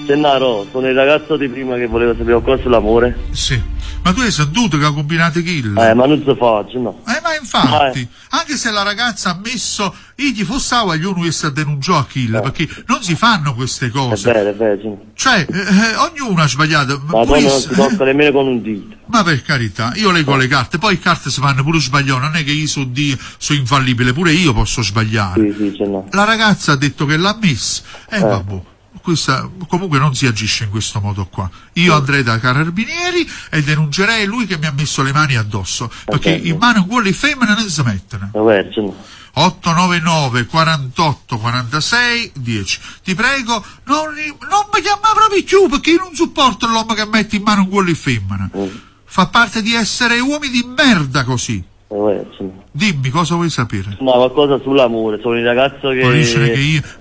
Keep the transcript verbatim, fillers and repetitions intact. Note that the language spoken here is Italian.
Gennaro, sono il ragazzo di prima che voleva sapere qualcosa sull'amore. Sì. Ma tu hai saputo che ha combinato kill? Eh, ma non si fa, no. Eh, ma infatti, eh. anche se la ragazza ha messo, io gli fosse a io non a denunciare a kill, eh. perché non si fanno queste cose. È vero, è vero, sì. Cioè, eh, ognuno ha sbagliato. Ma poi non si tocca nemmeno con un dito. Ma per carità, io leggo le carte, poi le carte si fanno pure sbagliare, non è che io so Dio, sono infallibile, pure io posso sbagliare. Sì, sì, c'è no. La ragazza ha detto che l'ha messa, e eh, eh. vabbè. Questa, comunque non si agisce in questo modo qua. Io andrei da carabinieri e denuncerei lui che mi ha messo le mani addosso, perché in mano quelli femmine non si mettono. otto nove nove quarantotto quarantasei dieci. Ti prego, non, non mi chiamare proprio più, perché io non supporto l'uomo che mette in mano quelli femmine. Mm. Fa parte di essere uomini di merda così. Dimmi cosa vuoi sapere. No, qualcosa sull'amore, sono il ragazzo che... Puoi dire che io